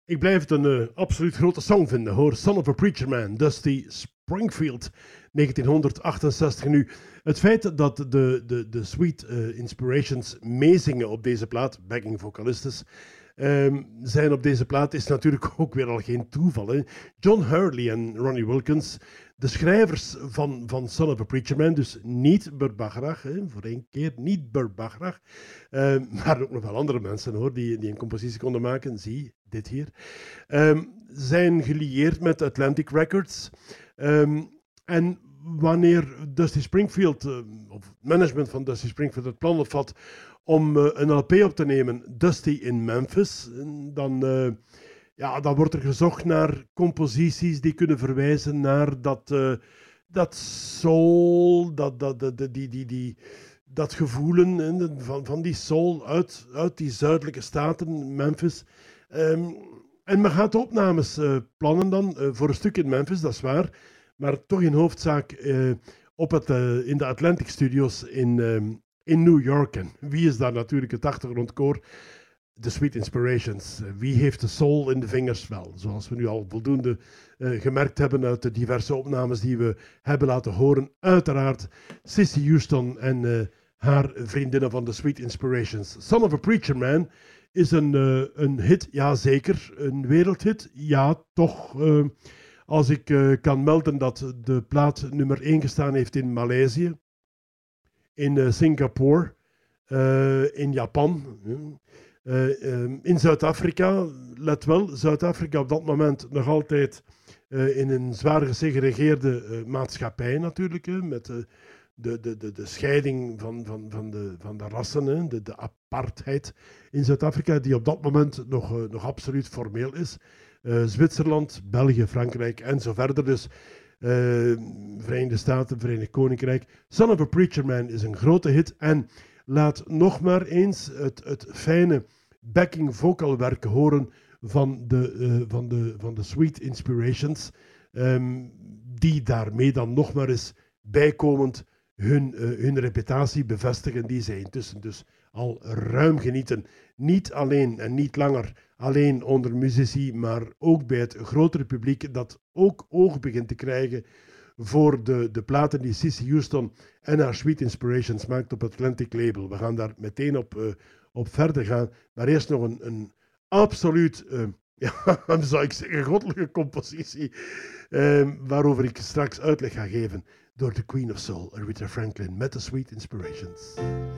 Ik blijf het een absoluut grote song vinden, hoor. Son of a Preacher Man, Dusty Springfield, 1968. Nu, het feit dat de Sweet Inspirations meezingen op deze plaat, backing vocalistes, zijn op deze plaat is natuurlijk ook weer al geen toeval. Hè. John Hurley en Ronnie Wilkins, de schrijvers van Son of a Preacher Man, dus niet Burt Bacharach, voor één keer niet Burt Bacharach, maar ook nog wel andere mensen hoor, die een compositie konden maken, zie dit hier, zijn gelieerd met Atlantic Records. En wanneer Dusty Springfield, of het management van Dusty Springfield, het plan opvat om een LP op te nemen, Dusty in Memphis, dan wordt er gezocht naar composities die kunnen verwijzen naar dat soul, dat gevoelen van die soul uit die zuidelijke staten, Memphis. En men gaat opnames plannen dan voor een stuk in Memphis, dat is waar, maar toch in hoofdzaak in de Atlantic Studios in New York. En wie is daar natuurlijk het achtergrondkoor? De Sweet Inspirations. Wie heeft de soul in de vingers? Wel, zoals we nu al voldoende gemerkt hebben uit de diverse opnames die we hebben laten horen. Uiteraard Cissy Houston en haar vriendinnen van de Sweet Inspirations. Son of a Preacher Man is een hit, ja zeker. Een wereldhit, ja toch. Als ik kan melden dat de plaat nummer 1 gestaan heeft in Maleisië, in Singapore, in Japan, in Zuid-Afrika. Let wel, Zuid-Afrika op dat moment nog altijd in een zwaar gesegregeerde maatschappij natuurlijk, met de scheiding van de rassen, de apartheid in Zuid-Afrika, die op dat moment nog absoluut formeel is. Zwitserland, België, Frankrijk en zo verder. Dus Verenigde Staten, Verenigd Koninkrijk. Son of a Preacher Man is een grote hit en laat nog maar eens het fijne backing vocalwerk horen van de Sweet Inspirations, die daarmee dan nog maar eens bijkomend hun reputatie bevestigen die zij intussen dus al ruim genieten. Niet alleen en niet langer alleen onder muzici, maar ook bij het grotere publiek dat ook oog begint te krijgen voor de platen die Cissy Houston en haar Sweet Inspirations maakt op het Atlantic label. We gaan daar meteen op verder gaan, maar eerst nog een absoluut, zou ik zeggen, goddelijke compositie, waarover ik straks uitleg ga geven door de Queen of Soul, Aretha Franklin, met de Sweet Inspirations.